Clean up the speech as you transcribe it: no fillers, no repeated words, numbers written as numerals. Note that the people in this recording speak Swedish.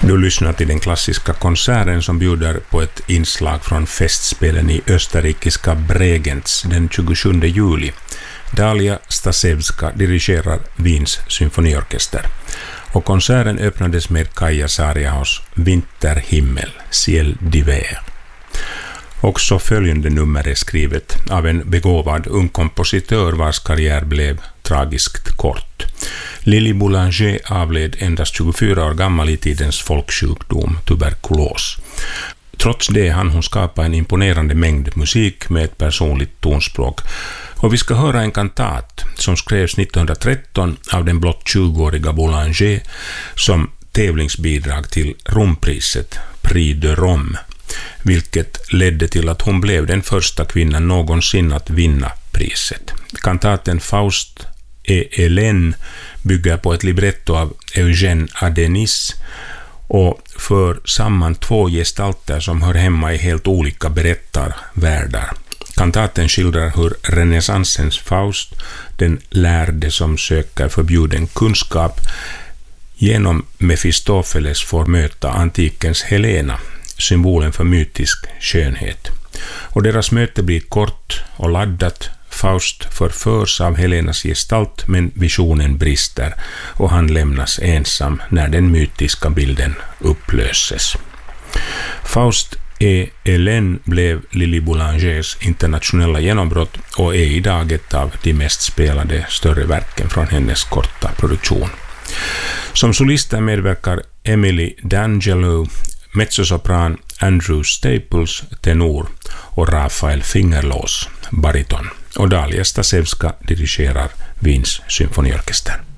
Du lyssnar till den klassiska konserten som bjuder på ett inslag från festspelen i österrikiska Bregenz den 27 juli. Dalia Stasevska dirigerar Wiens symfoniorkester. Och konserten öppnades med Kaija Saariahos Vinterhimmel, Ciel d'hiver. Också följande nummer är skrivet av en begåvad ung kompositör vars karriär blev tragiskt kort. Lili Boulanger avled endast 24 år gammal i tidens folksjukdom, tuberkulos. Trots det hann hon skapa en imponerande mängd musik med ett personligt tonspråk. Och vi ska höra en kantat som skrevs 1913 av den blott 20-åriga Boulanger som tävlingsbidrag till Rompriset, Prix de Rome, vilket ledde till att hon blev den första kvinnan någonsin att vinna priset. Kantaten Faust et Hélène bygger på ett libretto av Eugène Adenis och för samman två gestalter som hör hemma i helt olika berättarvärldar. Kantaten skildrar hur renässansens Faust, den lärde som söker förbjuden kunskap, genom Mefistofeles får möta antikens Helena, symbolen för mytisk skönhet. Och deras möte blir kort och laddat. Faust förförs av Helenas gestalt, men visionen brister och han lämnas ensam när den mytiska bilden upplöses. Faust et Hélène blev Lili Boulangers internationella genombrott och är idag ett av de mest spelade större verken från hennes korta produktion. Som solister medverkar Emily D'Angelo, mezzosopran Andrew Staples, tenor och Rafael Fingerlås, bariton. Och Dalia Stasevska dirigerar Wiens symfoniorkester.